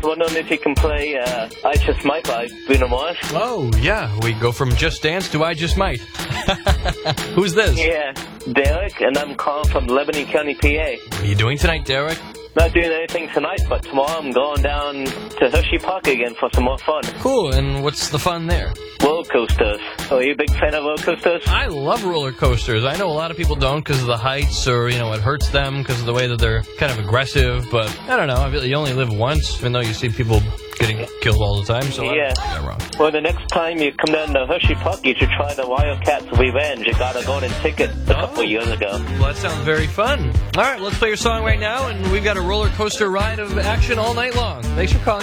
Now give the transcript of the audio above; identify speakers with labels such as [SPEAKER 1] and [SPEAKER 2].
[SPEAKER 1] Wondering if you can play I Just Might by Bruno Mars.
[SPEAKER 2] Oh, yeah. We go from Just Dance to I Just Might. Who's this?
[SPEAKER 1] Yeah, Derek, and I'm calling from Lebanon County, PA.
[SPEAKER 2] What are you doing tonight, Derek?
[SPEAKER 1] Not doing anything tonight, but tomorrow I'm going down to Hershey Park again for some more fun.
[SPEAKER 2] Cool, and what's the fun there?
[SPEAKER 1] Roller coasters. Oh, are you a big fan of roller coasters?
[SPEAKER 2] I love roller coasters. I know a lot of people don't because of the heights or, it hurts them because of the way that they're kind of aggressive. But, I don't know. You only live once, even though you see people getting killed all the time. So
[SPEAKER 1] yeah.
[SPEAKER 2] I don't wrong.
[SPEAKER 1] Well, the next time you come down to Hershey Park, you should try the Wildcats Revenge. You got a golden ticket a couple years ago.
[SPEAKER 2] Well, that sounds very fun. All right, let's play your song right now, and we've got a roller coaster ride of action all night long. Thanks for calling.